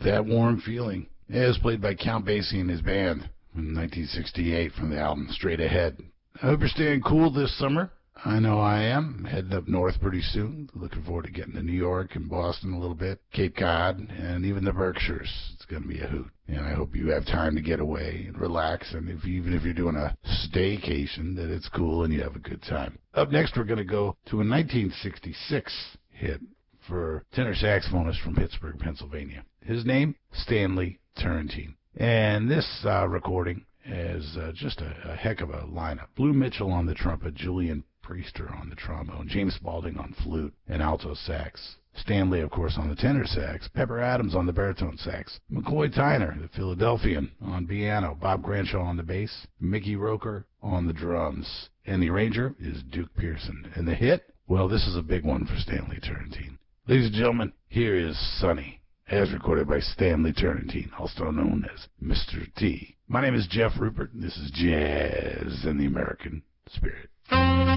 That Warm Feeling. It was played by Count Basie and his band in 1968 from the album Straight Ahead. I hope you're staying cool this summer. I know I am. Heading up north pretty soon. Looking forward to getting to New York and Boston a little bit, Cape Cod, and even the Berkshires. It's going to be a hoot. And I hope you have time to get away and relax. And even if you're doing a staycation, that it's cool and you have a good time. Up next, we're going to go to a 1966 hit for tenor saxophonist from Pittsburgh, Pennsylvania. His name, Stanley Turrentine. And this recording is just a heck of a lineup. Blue Mitchell on the trumpet, Julian Priester on the trombone, James Spaulding on flute and alto sax, Stanley, of course, on the tenor sax, Pepper Adams on the baritone sax, McCoy Tyner, the Philadelphian, on piano, Bob Granshaw on the bass, Mickey Roker on the drums, and the arranger is Duke Pearson. And the hit, well, this is a big one for Stanley Turrentine. Ladies and gentlemen, here is Sunny, as recorded by Stanley Turrentine, also known as Mr. T. My name is Jeff Rupert, and this is Jazz and the American Spirit.